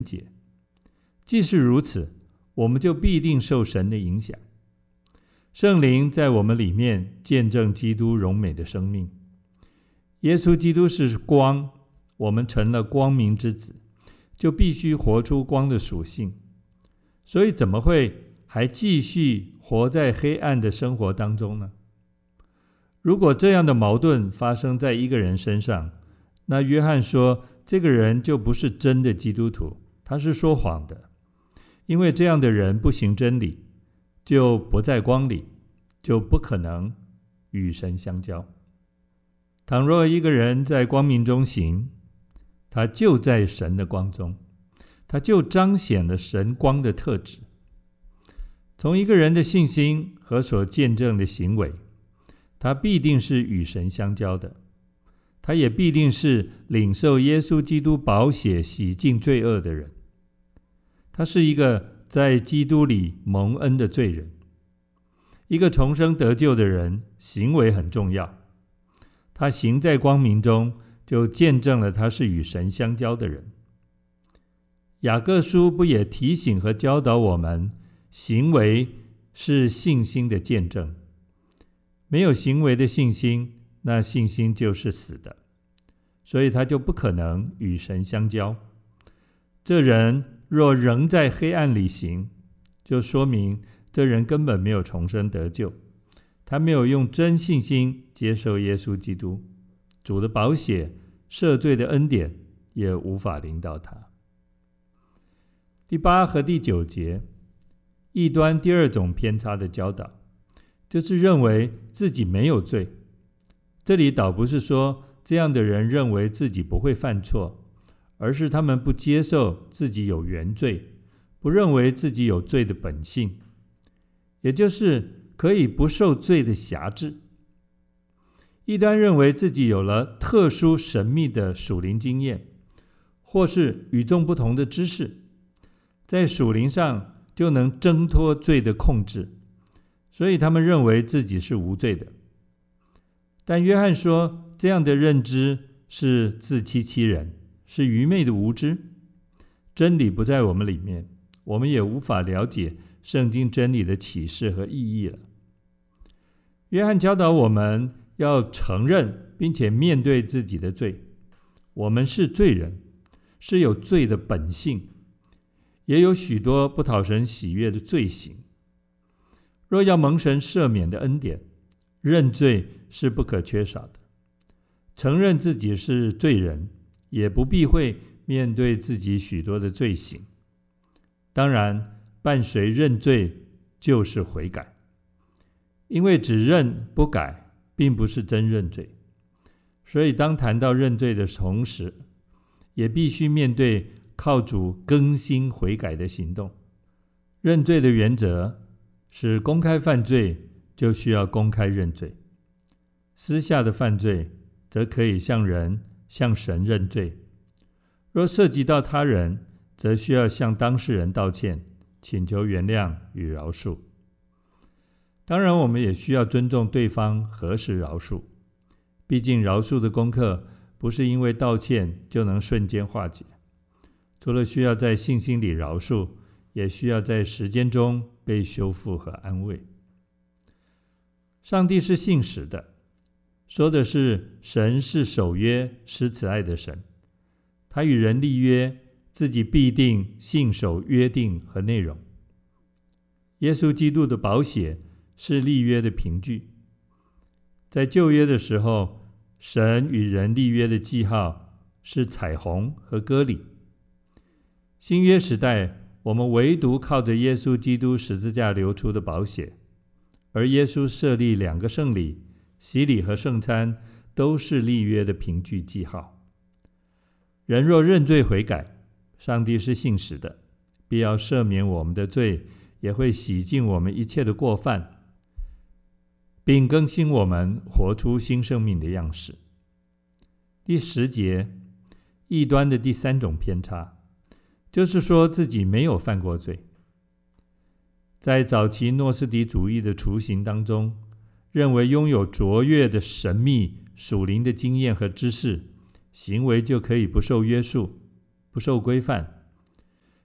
既是如此，我们就必定受神的影响。圣灵在我们里面见证基督荣美的生命。耶稣基督是光，我们成了光明之子，就必须活出光的属性。所以怎么会还继续活在黑暗的生活当中呢？如果这样的矛盾发生在一个人身上，那约翰说这个人就不是真的基督徒，他是说谎的，因为这样的人不行真理，就不在光里，就不可能与神相交。倘若一个人在光明中行，他就在神的光中，他就彰显了神光的特质。从一个人的信心和所见证的行为，他必定是与神相交的，他也必定是领受耶稣基督宝血洗净罪恶的人。他是一个在基督里蒙恩的罪人。一个重生得救的人，行为很重要。他行在光明中，就见证了他是与神相交的人。雅各书不也提醒和教导我们，行为是信心的见证。没有行为的信心，那信心就是死的，所以他就不可能与神相交。这人若仍在黑暗里行，就说明这人根本没有重生得救，他没有用真信心接受耶稣基督，主的宝血赦罪的恩典也无法临到他。第8和第9节，异端第二种偏差的教导，就是认为自己没有罪。这里倒不是说这样的人认为自己不会犯错，而是他们不接受自己有原罪，不认为自己有罪的本性，也就是可以不受罪的辖制。异端认为自己有了特殊神秘的属灵经验，或是与众不同的知识，在属灵上就能挣脱罪的控制，所以他们认为自己是无罪的。但约翰说，这样的认知是自欺欺人，是愚昧的无知。真理不在我们里面，我们也无法了解圣经真理的启示和意义了。约翰教导我们要承认并且面对自己的罪，我们是罪人，是有罪的本性，也有许多不讨神喜悦的罪行。若要蒙神赦免的恩典，认罪是不可缺少的。承认自己是罪人，也不避讳面对自己许多的罪行。当然，伴随认罪就是悔改，因为只认不改，并不是真认罪。所以当谈到认罪的同时，也必须面对靠主更新悔改的行动。认罪的原则是公开犯罪就需要公开认罪，私下的犯罪则可以向人向神认罪。若涉及到他人，则需要向当事人道歉，请求原谅与饶恕。当然，我们也需要尊重对方何时饶恕，毕竟饶恕的功课不是因为道歉就能瞬间化解。除了需要在信心里饶恕，也需要在时间中被修复和安慰。上帝是信实的，说的是神是守约施慈爱的神，他与人立约，自己必定信守约定和内容。耶稣基督的宝血是立约的凭据。在旧约的时候，神与人立约的记号是彩虹和割礼。新约时代，我们唯独靠着耶稣基督十字架流出的宝血，而耶稣设立2个圣礼，洗礼和圣餐，都是立约的凭据记号。人若认罪悔改，上帝是信实的，必要赦免我们的罪，也会洗净我们一切的过犯，并更新我们活出新生命的样式。第10节，异端的第3种偏差，就是说自己没有犯过罪。在早期诺斯底主义的雏形当中，认为拥有卓越的神秘属灵的经验和知识，行为就可以不受约束，不受规范。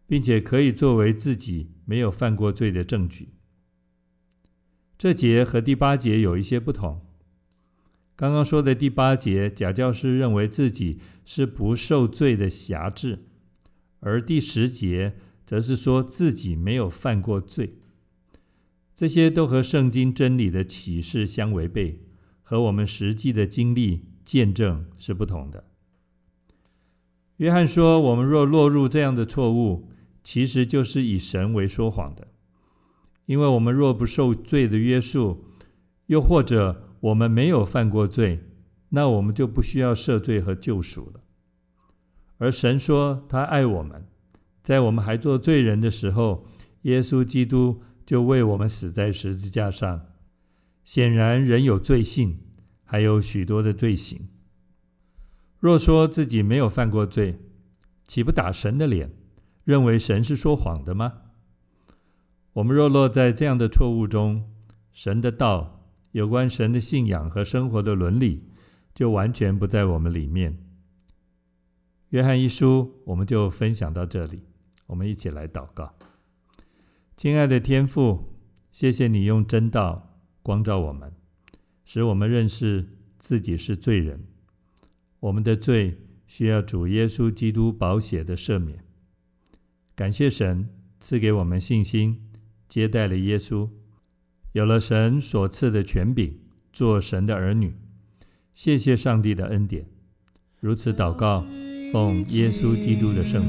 并且可以作为自己没有犯过罪的证据。这节和第8节有一些不同。刚刚说的第8节，假教师认为自己是不受罪的辖制，而第10节则是说自己没有犯过罪。这些都和圣经真理的启示相违背，和我们实际的经历见证是不同的。约翰说，我们若落入这样的错误，其实就是以神为说谎的。因为我们若不受罪的约束，又或者我们没有犯过罪，那我们就不需要赦罪和救赎了。而神说他爱我们，在我们还做罪人的时候，耶稣基督就为我们死在十字架上。显然人有罪性，还有许多的罪行。若说自己没有犯过罪，岂不打神的脸，认为神是说谎的吗？我们若落在这样的错误中，神的道，有关神的信仰和生活的伦理，就完全不在我们里面。约翰一书我们就分享到这里，我们一起来祷告。亲爱的天父，谢谢你用真道光照我们，使我们认识自己是罪人，我们的罪需要主耶稣基督宝血的赦免。感谢神赐给我们信心，接待了耶稣，有了神所赐的权柄，做神的儿女。谢谢上帝的恩典。如此祷告，奉耶稣基督的圣名。